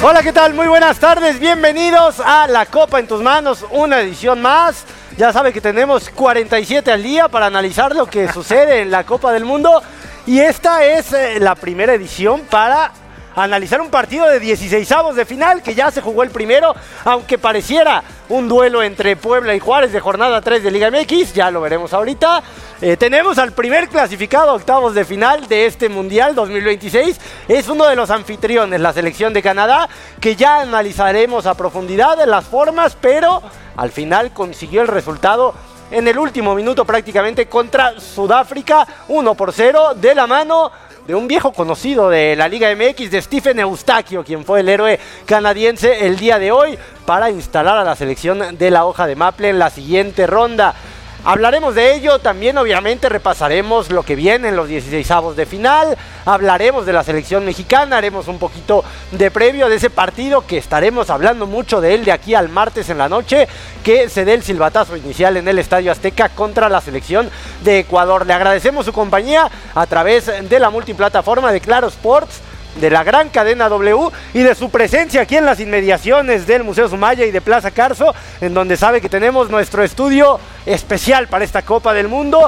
Hola, ¿qué tal? Muy buenas tardes, bienvenidos a La Copa en tus manos, una edición más. Ya sabe que tenemos 47 al día para analizar lo que sucede en la Copa del Mundo. Y esta es la primera edición para analizar un partido de 16avos de final, que ya se jugó el primero, aunque pareciera un duelo entre Puebla y Juárez de jornada 3 de Liga MX, ya lo veremos ahorita. Tenemos al primer clasificado a octavos de final de este Mundial 2026, es uno de los anfitriones, la selección de Canadá, que ya analizaremos a profundidad en las formas, pero al final consiguió el resultado en el último minuto prácticamente contra Sudáfrica, 1-0 de la mano de un viejo conocido de la Liga MX, de Stephen Eustaquio, quien fue el héroe canadiense el día de hoy para instalar a la selección de la hoja de maple en la siguiente ronda. Hablaremos de ello, también obviamente repasaremos lo que viene en los 16avos de final, hablaremos de la selección mexicana, haremos un poquito de previo de ese partido que estaremos hablando mucho de él de aquí al martes en la noche, que se dé el silbatazo inicial en el Estadio Azteca contra la selección de Ecuador. Le agradecemos su compañía a través de la multiplataforma de Claro Sports, de la gran cadena W y de su presencia aquí en las inmediaciones del Museo Sumaya y de Plaza Carso, en donde sabe que tenemos nuestro estudio especial para esta Copa del Mundo.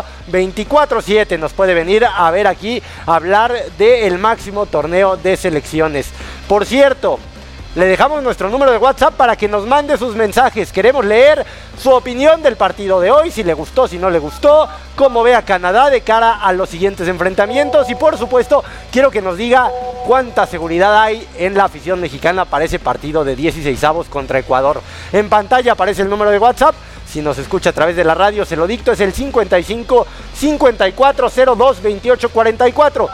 24/7 nos puede venir a ver aquí a hablar del máximo torneo de selecciones. Por cierto, le dejamos nuestro número de WhatsApp para que nos mande sus mensajes. Queremos leer su opinión del partido de hoy, si le gustó, si no le gustó, cómo ve a Canadá de cara a los siguientes enfrentamientos y por supuesto quiero que nos diga cuánta seguridad hay en la afición mexicana para ese partido de 16avos contra Ecuador. En pantalla aparece el número de WhatsApp. Si nos escucha a través de la radio, se lo dicto, es el 55 54 02 28 44.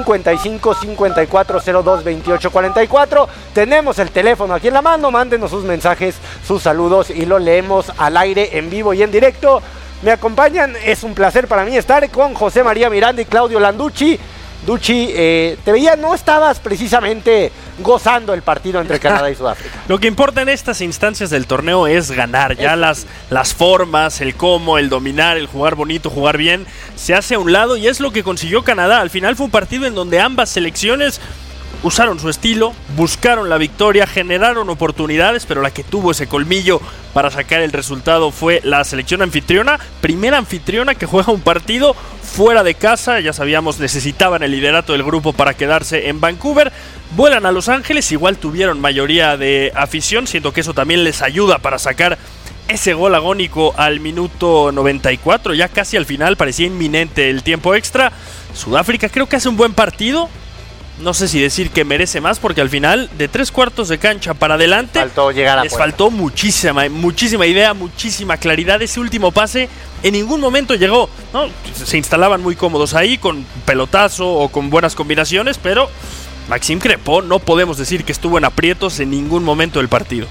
55 54 02 28 44. Tenemos el teléfono aquí en la mano, mándenos sus mensajes, sus saludos y lo leemos al aire en vivo y en directo. Me acompañan, es un placer para mí estar con José María Miranda y Claudio Landucci. Ducci, te veía, no estabas precisamente gozando el partido entre Canadá y Sudáfrica. Lo que importa en estas instancias del torneo es ganar. Ya las formas, el cómo, el dominar, el jugar bonito, jugar bien, se hace a un lado y es lo que consiguió Canadá. Al final fue un partido en donde ambas selecciones usaron su estilo, buscaron la victoria, generaron oportunidades, pero la que tuvo ese colmillo para sacar el resultado fue la selección anfitriona. Primera anfitriona que juega un partido fuera de casa, ya sabíamos, necesitaban el liderato del grupo para quedarse en Vancouver. Vuelan a Los Ángeles, igual tuvieron mayoría de afición, siento que eso también les ayuda para sacar ese gol agónico al minuto 94, ya casi al final, parecía inminente el tiempo extra. Sudáfrica creo que hace un buen partido. No sé si decir que merece más, porque al final, de 3/4 de cancha para adelante, les faltó muchísima idea, muchísima claridad. Ese último pase en ningún momento llegó, ¿no? Se instalaban muy cómodos ahí, con pelotazo o con buenas combinaciones, pero Maxime Crépeau no podemos decir que estuvo en aprietos en ningún momento del partido.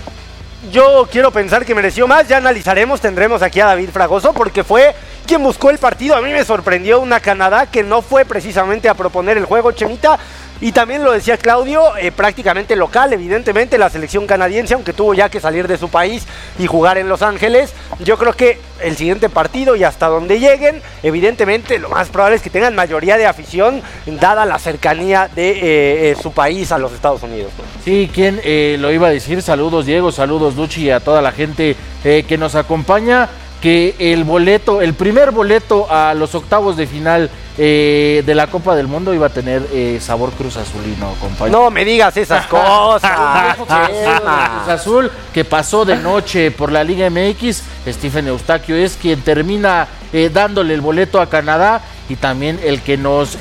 Yo quiero pensar que mereció más, ya analizaremos, tendremos aquí a David Fragoso porque fue quien buscó el partido. A mí me sorprendió una Canadá que no fue precisamente a proponer el juego, Chemita, y también lo decía Claudio, prácticamente local, evidentemente la selección canadiense, aunque tuvo ya que salir de su país y jugar en Los Ángeles. Yo creo que el siguiente partido y hasta donde lleguen, evidentemente lo más probable es que tengan mayoría de afición, dada la cercanía de su país a los Estados Unidos, ¿no? Sí, ¿quién lo iba a decir? Saludos Diego, saludos Ducci y a toda la gente que nos acompaña. Que el primer boleto a los octavos de final de la Copa del Mundo iba a tener sabor Cruz Azulino, compañero. No me digas esas cosas. Cruz Azul, que pasó de noche por la Liga MX. Stephen Eustaquio es quien termina dándole el boleto a Canadá y también el que nos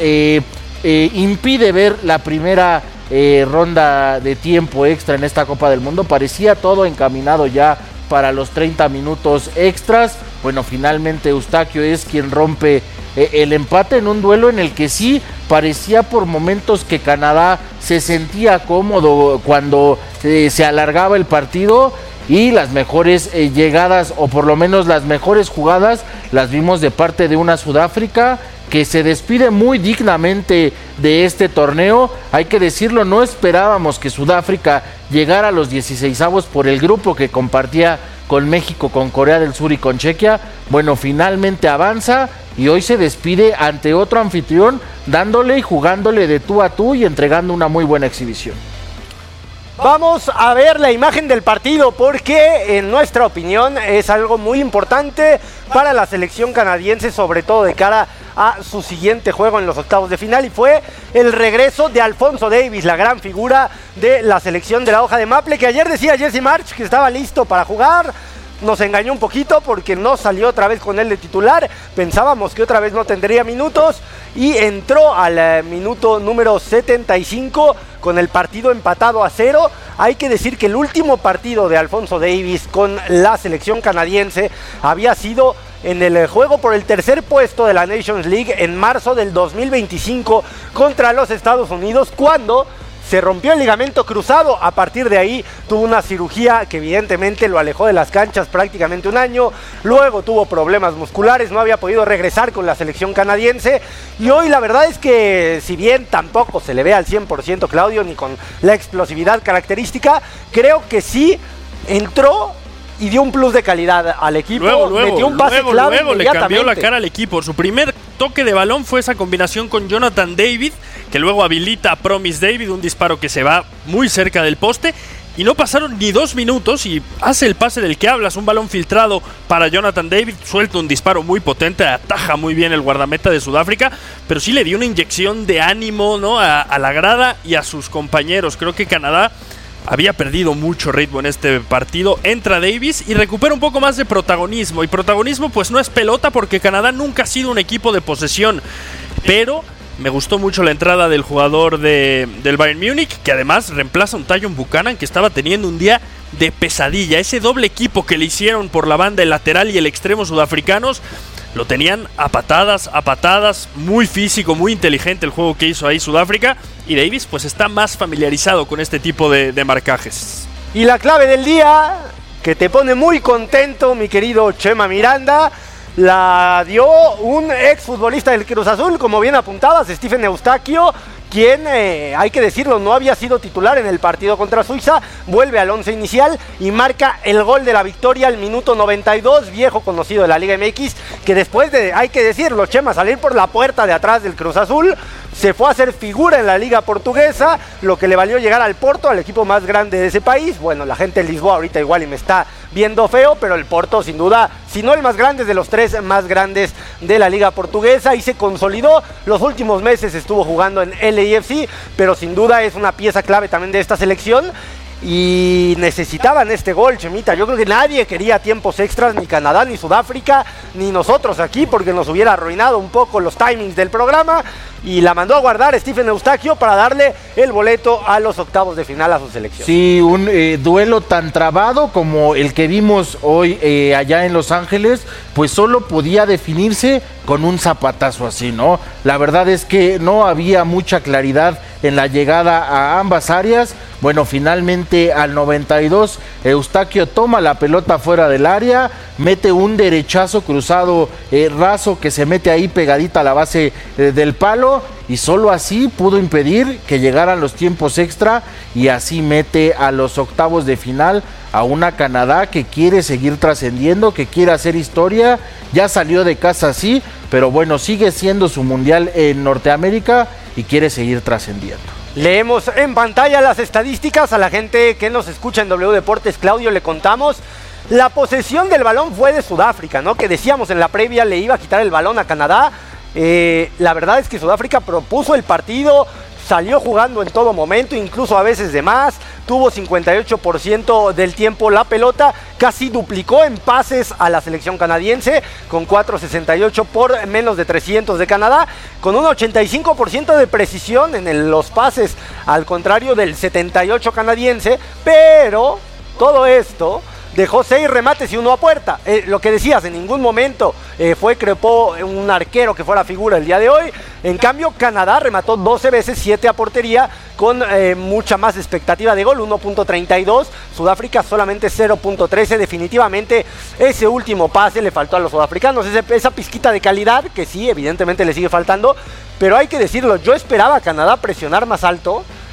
impide ver la primera ronda de tiempo extra en esta Copa del Mundo. Parecía todo encaminado ya para los 30 minutos extras. Bueno, finalmente Eustaquio es quien rompe el empate en un duelo en el que sí parecía por momentos que Canadá se sentía cómodo cuando se alargaba el partido, y las mejores llegadas, o por lo menos las mejores jugadas, las vimos de parte de una Sudáfrica que se despide muy dignamente de este torneo. Hay que decirlo, no esperábamos que Sudáfrica llegara a los 16avos por el grupo que compartía con México, con Corea del Sur y con Chequia. Bueno, finalmente avanza y hoy se despide ante otro anfitrión, dándole y jugándole de tú a tú y entregando una muy buena exhibición. Vamos a ver la imagen del partido porque en nuestra opinión es algo muy importante para la selección canadiense, sobre todo de cara a su siguiente juego en los octavos de final, y fue el regreso de Alphonso Davies, la gran figura de la selección de la hoja de Maple, que ayer decía Jesse Marsch que estaba listo para jugar. Nos engañó un poquito porque no salió otra vez con él de titular. Pensábamos que otra vez no tendría minutos y entró al minuto número 75 con el partido empatado a 0. Hay que decir que el último partido de Alphonso Davies con la selección canadiense había sido en el juego por el tercer puesto de la Nations League en marzo del 2025 contra los Estados Unidos, cuando se rompió el ligamento cruzado. A partir de ahí tuvo una cirugía que evidentemente lo alejó de las canchas prácticamente un año. Luego tuvo problemas musculares, no había podido regresar con la selección canadiense. Y hoy la verdad es que, si bien tampoco se le ve al 100% Claudio, ni con la explosividad característica, creo que sí entró y dio un plus de calidad al equipo. Metió un pase clave le cambió la cara al equipo. Su primer toque de balón fue esa combinación con Jonathan David, que luego habilita a Promise David, un disparo que se va muy cerca del poste. Y no pasaron ni 2 minutos y hace el pase del que hablas, un balón filtrado para Jonathan David, suelta un disparo muy potente, ataja muy bien el guardameta de Sudáfrica, pero sí le dio una inyección de ánimo, ¿no?, a la grada y a sus compañeros. Creo que Canadá había perdido mucho ritmo en este partido. Entra Davies y recupera un poco más de protagonismo. Y protagonismo pues no es pelota, porque Canadá nunca ha sido un equipo de posesión. Pero me gustó mucho la entrada del jugador del Bayern Múnich, que además reemplaza a un Tajon Buchanan que estaba teniendo un día de pesadilla. Ese doble equipo que le hicieron por la banda, el lateral y el extremo sudafricanos, lo tenían a patadas, muy físico, muy inteligente el juego que hizo ahí Sudáfrica, y Davies pues está más familiarizado con este tipo de marcajes. Y la clave del día, que te pone muy contento, mi querido Chema Miranda, la dio un exfutbolista del Cruz Azul, como bien apuntabas, Stephen Eustaquio, quien, hay que decirlo, no había sido titular en el partido contra Suiza. Vuelve al 11 inicial y marca el gol de la victoria al minuto 92, viejo conocido de la Liga MX, que después de, hay que decirlo, Chema, salir por la puerta de atrás del Cruz Azul, se fue a hacer figura en la Liga Portuguesa, lo que le valió llegar al Porto, al equipo más grande de ese país. Bueno, la gente de Lisboa ahorita igual y me está viendo feo, pero el Porto sin duda, si no el más grande, es de los 3 más grandes de la Liga Portuguesa, y se consolidó. Los últimos meses estuvo jugando en LAFC, pero sin duda es una pieza clave también de esta selección. Y necesitaban este gol, Chemita. Yo creo que nadie quería tiempos extras, ni Canadá, ni Sudáfrica, ni nosotros aquí, porque nos hubiera arruinado un poco los timings del programa. Y la mandó a guardar Stephen Eustaquio para darle el boleto a los octavos de final a su selección. Sí, un duelo tan trabado como el que vimos hoy allá en Los Ángeles, pues solo podía definirse con un zapatazo así, ¿no? La verdad es que no había mucha claridad en la llegada a ambas áreas. Bueno, finalmente al 92 Eustaquio toma la pelota fuera del área, mete un derechazo cruzado raso que se mete ahí pegadita a la base del palo, y solo así pudo impedir que llegaran los tiempos extra, y así mete a los octavos de final a una Canadá que quiere seguir trascendiendo, que quiere hacer historia. Ya salió de casa, sí, pero bueno, sigue siendo su mundial en Norteamérica y quiere seguir trascendiendo. Leemos en pantalla las estadísticas. A la gente que nos escucha en W Deportes, Claudio, le contamos. La posesión del balón fue de Sudáfrica, ¿no? Que decíamos en la previa le iba a quitar el balón a Canadá. La verdad es que Sudáfrica propuso el partido, salió jugando en todo momento, incluso a veces de más. Tuvo 58% del tiempo la pelota, casi duplicó en pases a la selección canadiense, con 4.68 por menos de 300 de Canadá, con un 85% de precisión en los pases, al contrario del 78 canadiense. Pero todo esto dejó 6 remates y 1 a puerta. Lo que decías, en ningún momento fue Crepó un arquero que fuera figura el día de hoy. En cambio, Canadá remató 12 veces, 7 a portería, con mucha más expectativa de gol, 1.32. Sudáfrica solamente 0.13. Definitivamente ese último pase le faltó a los sudafricanos, esa pizquita de calidad que sí, evidentemente le sigue faltando. Pero hay que decirlo, yo esperaba a Canadá presionar más alto.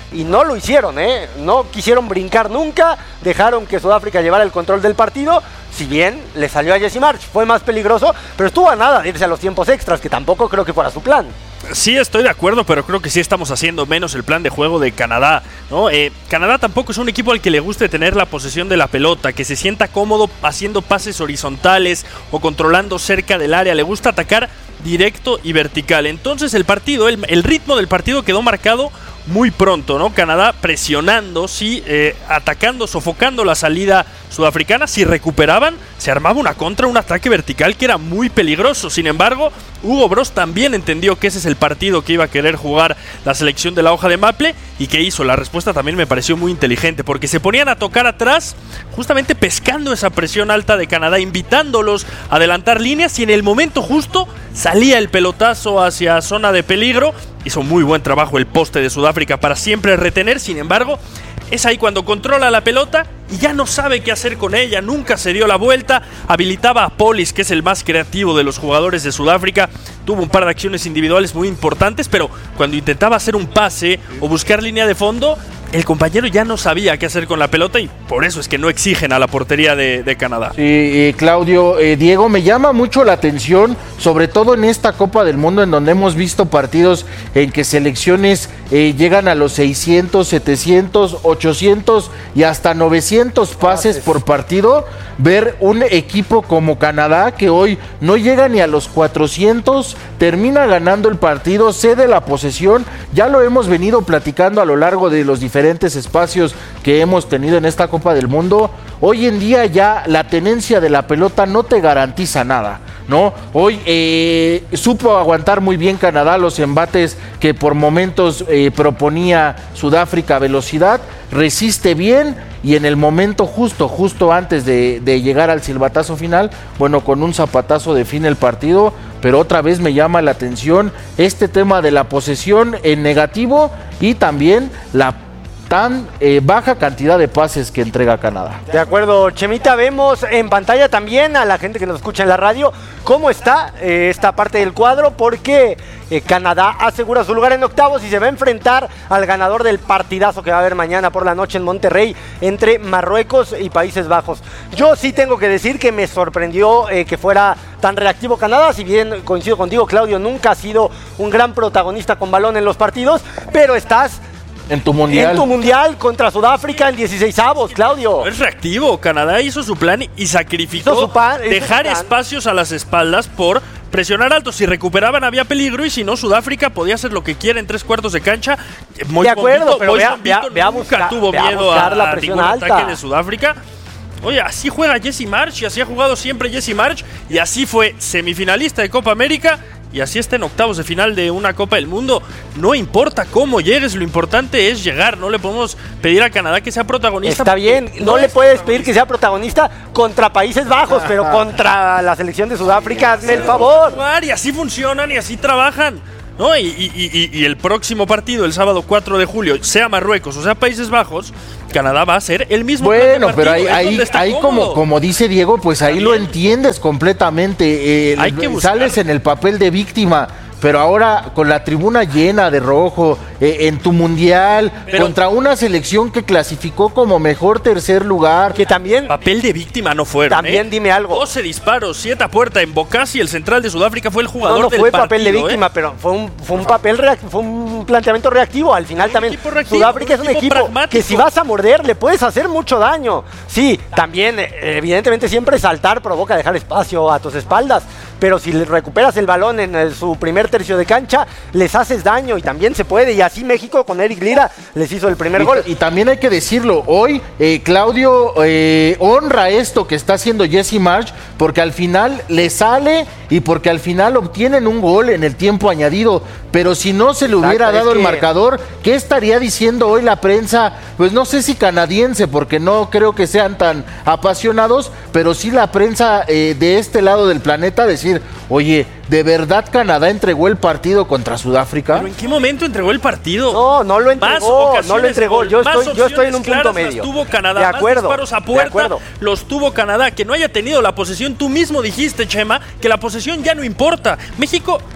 y no lo hicieron, no quisieron brincar nunca, dejaron que Sudáfrica llevara el control del partido. Si bien le salió a Jesse Marsch, fue más peligroso, pero estuvo a nada de irse a los tiempos extras, que tampoco creo que fuera su plan. Sí, estoy de acuerdo, pero creo que sí estamos haciendo menos el plan de juego de Canadá, ¿no? Canadá tampoco es un equipo al que le guste tener la posesión de la pelota, que se sienta cómodo haciendo pases horizontales o controlando cerca del área. Le gusta atacar directo y vertical. Entonces el partido, el ritmo del partido quedó marcado muy pronto, ¿no? Canadá presionando, sí, atacando, sofocando la salida sudafricana. Si recuperaban, se armaba una contra, un ataque vertical que era muy peligroso. Sin embargo, Hugo Broos también entendió que ese es el partido que iba a querer jugar la selección de la hoja de maple. ¿Y qué hizo? La respuesta también me pareció muy inteligente, porque se ponían a tocar atrás, justamente pescando esa presión alta de Canadá, invitándolos a adelantar líneas, y en el momento justo salía el pelotazo hacia zona de peligro. Hizo muy buen trabajo el poste de Sudáfrica para siempre retener. Sin embargo, es ahí cuando controla la pelota y ya no sabe qué hacer con ella. Nunca se dio la vuelta. Habilitaba a Pollis, que es el más creativo de los jugadores de Sudáfrica. Tuvo un par de acciones individuales muy importantes, pero cuando intentaba hacer un pase o buscar línea de fondo, el compañero ya no sabía qué hacer con la pelota, y por eso es que no exigen a la portería de Canadá. Sí, Claudio, Diego, me llama mucho la atención, sobre todo en esta Copa del Mundo, en donde hemos visto partidos en que selecciones llegan a los 600, 700, 800 y hasta 900 pases por partido. Ver un equipo como Canadá, que hoy no llega ni a los 400, termina ganando el partido, cede la posesión. Ya lo hemos venido platicando a lo largo de los diferentes espacios que hemos tenido en esta Copa del Mundo. Hoy en día ya la tenencia de la pelota no te garantiza nada, ¿no? Hoy supo aguantar muy bien Canadá los embates que por momentos proponía Sudáfrica, velocidad, resiste bien, y en el momento justo antes de llegar al silbatazo final, bueno, con un zapatazo define el partido. Pero otra vez me llama la atención este tema de la posesión en negativo, y también la tan baja cantidad de pases que entrega Canadá. De acuerdo, Chemita. Vemos en pantalla también a la gente que nos escucha en la radio cómo está esta parte del cuadro, porque Canadá asegura su lugar en octavos y se va a enfrentar al ganador del partidazo que va a haber mañana por la noche en Monterrey entre Marruecos y Países Bajos. Yo sí tengo que decir que me sorprendió que fuera tan reactivo Canadá. Si bien coincido contigo, Claudio, nunca ha sido un gran protagonista con balón en los partidos, pero estás en tu mundial contra Sudáfrica en 16avos, Claudio. Es reactivo. Canadá hizo su plan y sacrificó dejar espacios a las espaldas por presionar alto. Si recuperaban había peligro, y si no, Sudáfrica podía hacer lo que quiera en 3/4 de cancha. De acuerdo, pero nunca tuvo miedo a la presión alta. Ataque de Sudáfrica. Oye, así juega Jesse Marsch, y así ha jugado siempre Jesse Marsch, y así fue semifinalista de Copa América, y así está en octavos de final de una Copa del Mundo. No importa cómo llegues, lo importante es llegar. No le podemos pedir a Canadá que sea protagonista. Está bien, no le puedes pedir que sea protagonista contra Países Bajos, pero contra la selección de Sudáfrica, hazme el favor. Y así funcionan y así trabajan, ¿no? Y el próximo partido, el sábado 4 de julio, sea Marruecos o sea Países Bajos, Canadá va a ser el mismo. Bueno, pero ahí como dice Diego, pues ahí lo entiendes completamente. Sales en el papel de víctima, pero ahora con la tribuna llena de rojo, en tu mundial, contra una selección que clasificó como mejor tercer lugar. Que también papel de víctima no fueron. También dime algo. 12 disparos, 7 a puerta. En Bocasi, el central de Sudáfrica, fue el jugador del partido. No fue papel de víctima, pero fue un planteamiento reactivo. Al final también Sudáfrica es un equipo pragmático, que si vas a morder le puedes hacer mucho daño. Sí, también evidentemente siempre saltar provoca dejar espacio a tus espaldas, pero si recuperas el balón en su primer tercio de cancha, les haces daño, y también se puede, y así México con Eric Lira les hizo el primer gol. Y también hay que decirlo, hoy Claudio honra esto que está haciendo Jesse Marsch, porque al final le sale y porque al final obtienen un gol en el tiempo añadido. Pero si no se le hubiera dado el marcador, ¿qué estaría diciendo hoy la prensa? Pues no sé si canadiense, porque no creo que sean tan apasionados, pero sí la prensa de este lado del planeta, decir, oye, ¿de verdad Canadá entregó el partido contra Sudáfrica? ¿Pero en qué momento entregó el partido? No lo entregó. Yo estoy en un punto medio. Los tuvo Canadá, de acuerdo, más disparos a puerta, los tuvo Canadá. Que no haya tenido la posesión, tú mismo dijiste, Chema, que la posesión ya no importa. México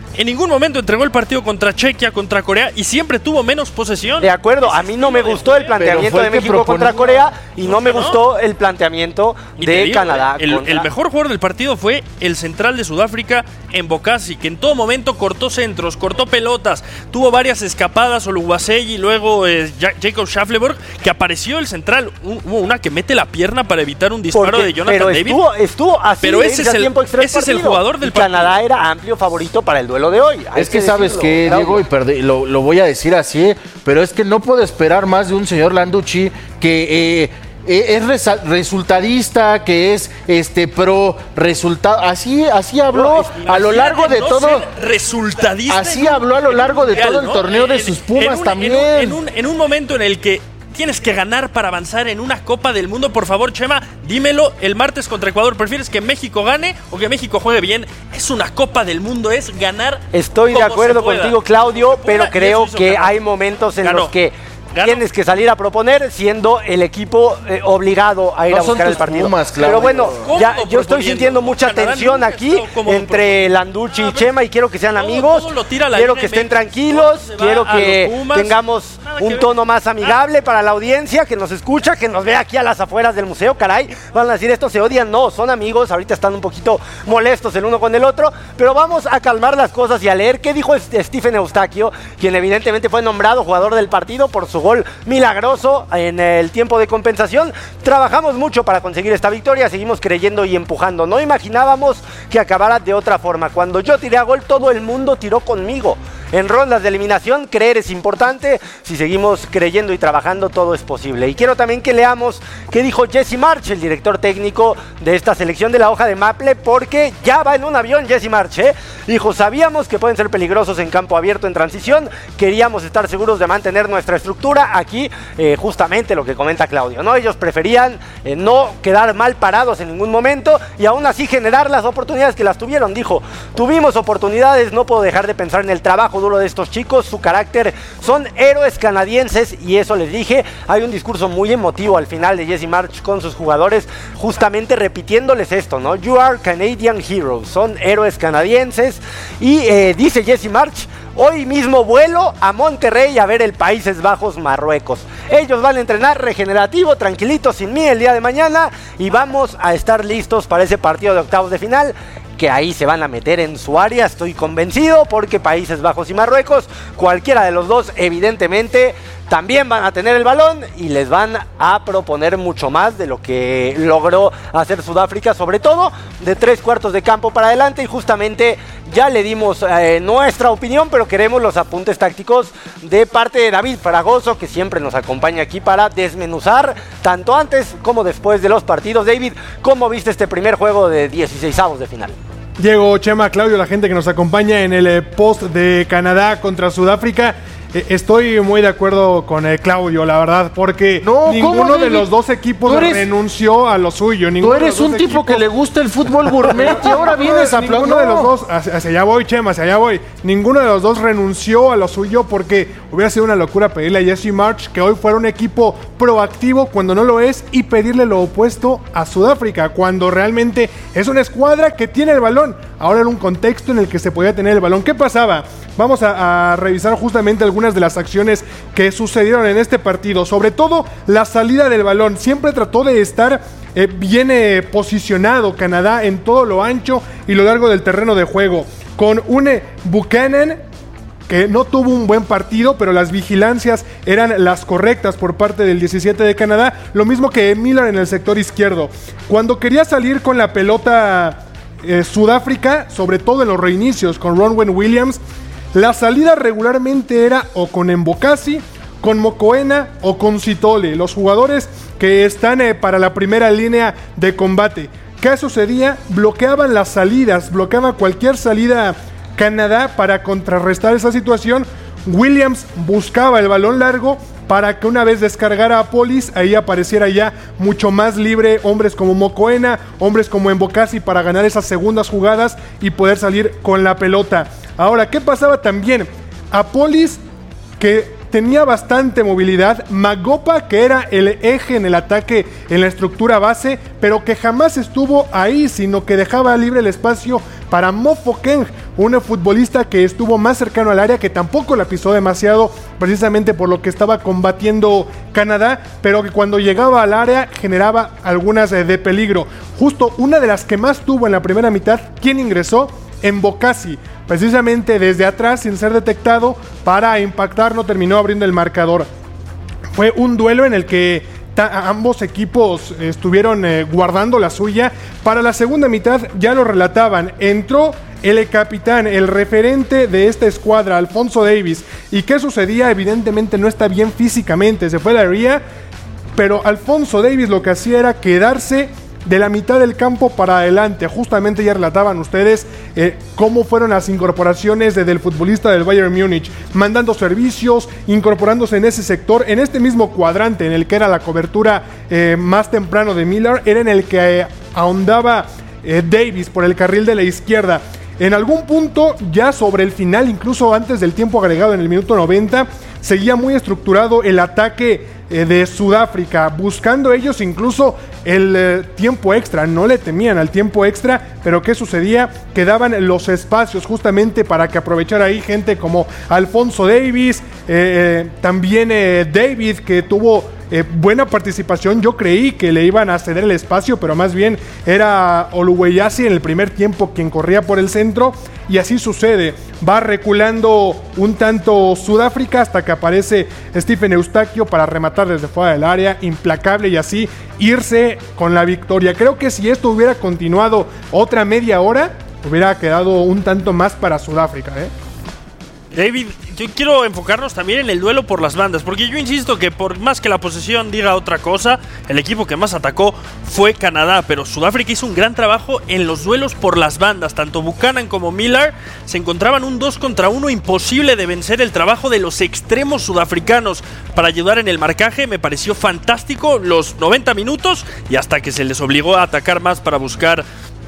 en ningún momento entregó el partido contra Chequia, contra Corea y siempre tuvo menos posesión. De acuerdo, a mí no me gustó el planteamiento de México contra Corea y no me gustó el planteamiento de Canadá. El mejor jugador del partido fue el central de Sudáfrica, Mbokasi, que en todo momento cortó centros, cortó pelotas, tuvo varias escapadas, Oluwaseyi y luego Jacob Schafleberg, que apareció el central. Hubo una que mete la pierna para evitar un disparo de Jonathan David. Estuvo así, pero ese es el jugador del partido. Canadá era amplio favorito para el duelo de hoy. Es que sabes que, Diego, y lo voy a decir así, pero es que no puedo esperar más de un señor Landucci que es resultadista, que es pro resultado. Así habló a lo largo de todo. Resultadista. Así habló a lo largo de todo el torneo de sus Pumas también. En un momento en el que tienes que ganar para avanzar en una Copa del Mundo, por favor, Chema, dímelo el martes contra Ecuador. ¿Prefieres que México gane o que México juegue bien? Es una Copa del Mundo, es ganar. Estoy de acuerdo contigo, Claudio, pero creo que hay momentos en los que tienes que salir a proponer siendo el equipo obligado a ir a buscar el partido. Pumas, claro. Pero bueno, yo estoy sintiendo mucha tensión aquí entre Landucci y Chema y quiero que sean amigos. Quiero que estén tranquilos, quiero que tengamos un tono más amigable para la audiencia que nos escucha, que nos ve aquí a las afueras del museo. Caray, van a decir, estos se odian. No, son amigos, ahorita están un poquito molestos el uno con el otro, pero vamos a calmar las cosas y a leer qué dijo Stephen Eustaquio, quien evidentemente fue nombrado jugador del partido por su gol milagroso en el tiempo de compensación. Trabajamos mucho para conseguir esta victoria, seguimos creyendo y empujando. No imaginábamos que acabara de otra forma. Cuando yo tiré a gol, todo el mundo tiró conmigo. En rondas de eliminación, creer es importante. Si seguimos creyendo y trabajando, todo es posible. Y quiero también que leamos qué dijo Jesse March, el director técnico de esta selección de la hoja de Maple, porque ya va en un avión Jesse March, Dijo, sabíamos que pueden ser peligrosos en campo abierto en transición, queríamos estar seguros de mantener nuestra estructura. Aquí, justamente lo que comenta Claudio, ¿no? Ellos preferían no quedar mal parados en ningún momento y aún así generar las oportunidades que las tuvieron. Dijo, tuvimos oportunidades, no puedo dejar de pensar en el trabajo duro de estos chicos, su carácter, son héroes canadienses y eso les dije. Hay un discurso muy emotivo al final de Jesse March con sus jugadores, justamente repitiéndoles esto, ¿no? You are Canadian heroes, son héroes canadienses. Y dice Jesse March, hoy mismo vuelo a Monterrey a ver el Países Bajos Marruecos. Ellos van a entrenar regenerativo, tranquilitos, sin mí el día de mañana y vamos a estar listos para ese partido de octavos de final, que ahí se van a meter en su área, estoy convencido, porque Países Bajos y Marruecos, cualquiera de los dos, evidentemente, también van a tener el balón y les van a proponer mucho más de lo que logró hacer Sudáfrica, sobre todo de 3/4 de campo para adelante. Y justamente ya le dimos nuestra opinión, pero queremos los apuntes tácticos de parte de David Fragoso, que siempre nos acompaña aquí para desmenuzar tanto antes como después de los partidos. David, ¿cómo viste este primer juego de 16avos de final? Diego, Chema, Claudio, la gente que nos acompaña en el post de Canadá contra Sudáfrica. Estoy muy de acuerdo con Claudio, la verdad, porque ninguno de los dos equipos renunció a lo suyo. Tú eres un tipo que le gusta el fútbol gourmet y ahora vienes a aplaudir. Ninguno de los dos, hacia allá voy, Chema, hacia allá voy. Ninguno de los dos renunció a lo suyo porque hubiera sido una locura pedirle a Jesse March que hoy fuera un equipo proactivo cuando no lo es y pedirle lo opuesto a Sudáfrica cuando realmente es una escuadra que tiene el balón. Ahora era un contexto en el que se podía tener el balón. ¿Qué pasaba? Vamos a revisar justamente algunas de las acciones que sucedieron en este partido. Sobre todo la salida del balón. Siempre trató de estar bien posicionado Canadá en todo lo ancho y lo largo del terreno de juego. Con un Buchanan que no tuvo un buen partido, pero las vigilancias eran las correctas por parte del 17 de Canadá. Lo mismo que Miller en el sector izquierdo. Cuando quería salir con la pelota Sudáfrica, sobre todo en los reinicios con Ronwen Williams, la salida regularmente era o con Mbokasi, con Mokoena o con Sitole, los jugadores que están para la primera línea de combate. ¿Qué sucedía? Bloqueaban las salidas, bloqueaba cualquier salida Canadá para contrarrestar esa situación. Williams buscaba el balón largo para que una vez descargara a Polis, ahí apareciera ya mucho más libre hombres como Mokoena, hombres como Mbokasi para ganar esas segundas jugadas y poder salir con la pelota. Ahora, ¿qué pasaba también? A Polis, que tenía bastante movilidad, Magopa, que era el eje en el ataque en la estructura base, pero que jamás estuvo ahí, sino que dejaba libre el espacio para Mofokeng, un futbolista que estuvo más cercano al área, que tampoco la pisó demasiado, precisamente por lo que estaba combatiendo Canadá, pero que cuando llegaba al área generaba algunas de peligro. Justo una de las que más tuvo en la primera mitad, ¿quién ingresó? Mbokasi, precisamente desde atrás sin ser detectado para impactar, no terminó abriendo el marcador. Fue un duelo en el que ambos equipos estuvieron guardando la suya. Para la segunda mitad ya lo relataban, entró el capitán, el referente de esta escuadra, Alphonso Davies. ¿Y qué sucedía? Evidentemente no está bien físicamente, se fue Larrilla, pero Alphonso Davies lo que hacía era quedarse de la mitad del campo para adelante. Justamente ya relataban ustedes cómo fueron las incorporaciones del futbolista del Bayern Múnich, mandando servicios, incorporándose en ese sector, en este mismo cuadrante en el que era la cobertura más temprano de Miller, era en el que ahondaba Davies por el carril de la izquierda. En algún punto, ya sobre el final, incluso antes del tiempo agregado en el minuto 90, seguía muy estructurado el ataque de Sudáfrica, buscando ellos incluso el tiempo extra. No le temían al tiempo extra, pero ¿qué sucedía? Que daban los espacios justamente para que aprovechara ahí gente como Alphonso Davies, también David, que tuvo buena participación. Yo creí que le iban a ceder el espacio, pero más bien era Oluweyasi en el primer tiempo quien corría por el centro, y así sucede. Va reculando un tanto Sudáfrica hasta que aparece Stephen Eustaquio para rematar desde fuera del área, implacable, y así irse con la victoria. Creo que si esto hubiera continuado otra media hora, hubiera quedado un tanto más para Sudáfrica, David, yo quiero enfocarnos también en el duelo por las bandas, porque yo insisto que por más que la posesión diga otra cosa, el equipo que más atacó fue Canadá, pero Sudáfrica hizo un gran trabajo en los duelos por las bandas. Tanto Buchanan como Miller se encontraban un 2 contra 1 imposible de vencer. El trabajo de los extremos sudafricanos para ayudar en el marcaje me pareció fantástico los 90 minutos y hasta que se les obligó a atacar más para buscar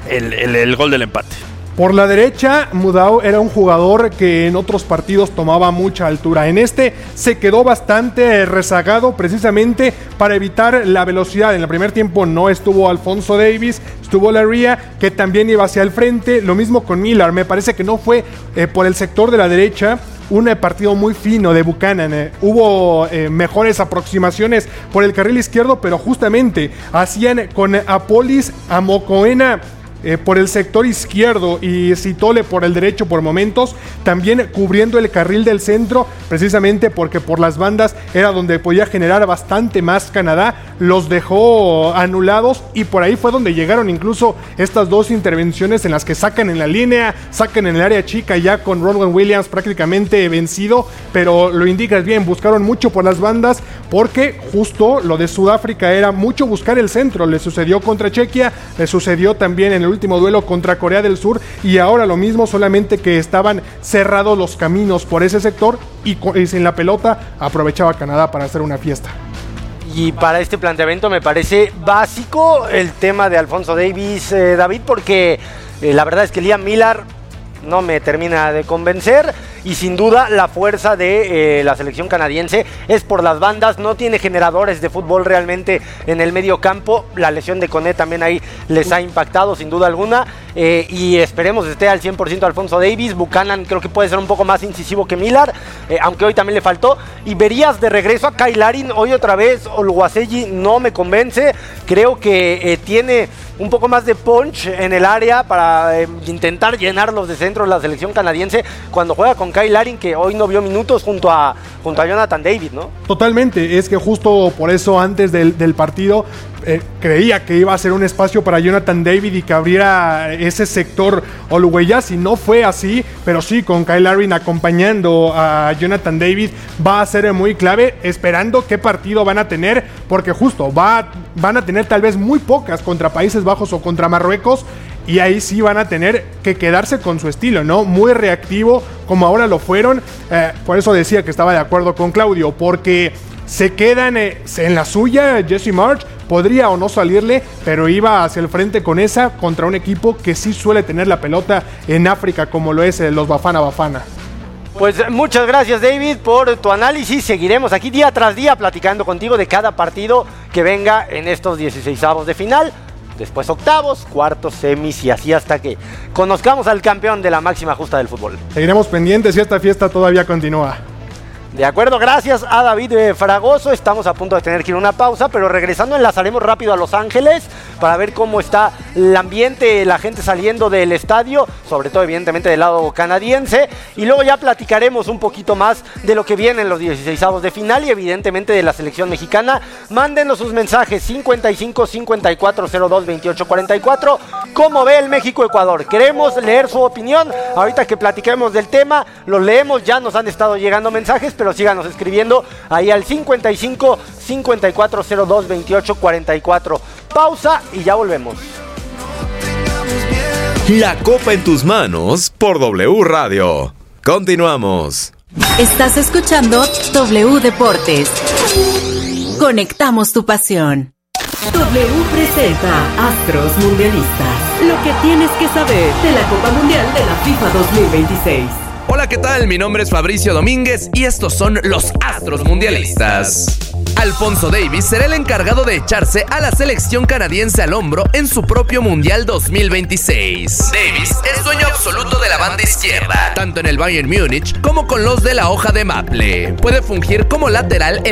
el gol del empate. Por la derecha, Mudau era un jugador que en otros partidos tomaba mucha altura. En este se quedó bastante rezagado precisamente para evitar la velocidad. En el primer tiempo no estuvo Alphonso Davies, estuvo Larrilla, que también iba hacia el frente. Lo mismo con Miller. Me parece que no fue por el sector de la derecha un partido muy fino de Buchanan. Hubo mejores aproximaciones por el carril izquierdo, pero justamente hacían con Apolis a Mokoena por el sector izquierdo y Sitole por el derecho por momentos, también cubriendo el carril del centro, precisamente porque por las bandas era donde podía generar bastante más Canadá. Los dejó anulados y por ahí fue donde llegaron incluso estas dos intervenciones en las que sacan en la línea, sacan en el área chica ya con Ronwen Williams prácticamente vencido, pero lo indicas bien, buscaron mucho por las bandas porque justo lo de Sudáfrica era mucho buscar el centro. Le sucedió contra Chequia, le sucedió también en el último duelo contra Corea del Sur, y ahora lo mismo, solamente que estaban cerrados los caminos por ese sector y sin la pelota aprovechaba Canadá para hacer una fiesta. Y para este planteamiento me parece básico el tema de Alphonso Davies, David, porque la verdad es que Liam Miller no me termina de convencer, y sin duda la fuerza de la selección canadiense es por las bandas. No tiene generadores de fútbol realmente en el medio campo. La lesión de Koné también ahí les ha impactado sin duda alguna, y esperemos esté al 100% Alphonso Davies. Buchanan creo que puede ser un poco más incisivo que Miller, aunque hoy también le faltó, y verías de regreso a Kyle Larin. Hoy otra vez Oluwaseyi no me convence. Creo que tiene un poco más de punch en el área para intentar llenarlos de centro la selección canadiense cuando juega con Kyle Larin, que hoy no vio minutos junto a Jonathan David, ¿no? Totalmente, es que justo por eso antes del partido creía que iba a ser un espacio para Jonathan David y que abriera ese sector Oluweyasi. No fue así, pero sí, con Kyle Larin acompañando a Jonathan David va a ser muy clave, esperando qué partido van a tener, porque justo van a tener tal vez muy pocas contra Países Bajos o contra Marruecos, y ahí sí van a tener que quedarse con su estilo, ¿no? Muy reactivo, como ahora lo fueron. Por eso decía que estaba de acuerdo con Claudio, porque se quedan en la suya. Jesse Marsch podría o no salirle, pero iba hacia el frente con esa contra un equipo que sí suele tener la pelota en África, como lo es los Bafana Bafana. Pues muchas gracias, David, por tu análisis. Seguiremos aquí día tras día platicando contigo de cada partido que venga en estos 16avos de final. después octavos, cuartos, semis y así hasta que conozcamos al campeón de la máxima justa del fútbol. Seguiremos pendientes y esta fiesta todavía continúa. De acuerdo, gracias a David Fragoso. Estamos a punto de tener que ir a una pausa, pero regresando enlazaremos rápido a Los Ángeles para ver cómo está el ambiente, la gente saliendo del estadio, sobre todo evidentemente del lado canadiense, y luego ya platicaremos un poquito más de lo que viene en los 16avos de final y evidentemente de la selección mexicana. Mándenos sus mensajes 55 54 02 28 44. ¿Cómo ve el México-Ecuador? Queremos leer su opinión. Ahorita que platiquemos del tema, los leemos, ya nos han estado llegando mensajes, pero síganos escribiendo ahí al 55 54 02 28 44. Pausa y ya volvemos. La Copa en tus manos por W Radio. Continuamos. Estás escuchando W Deportes. Conectamos tu pasión. W presenta Astros Mundialistas. Lo que tienes que saber de la Copa Mundial de la FIFA 2026. Hola, ¿qué tal? Mi nombre es Fabricio Domínguez y estos son los Astros Mundialistas. Alfonso Davis será el encargado de echarse a la selección canadiense al hombro en su propio Mundial 2026. Davis es dueño absoluto de la banda izquierda, tanto en el Bayern Múnich como con los de la hoja de maple. Puede fungir como lateral en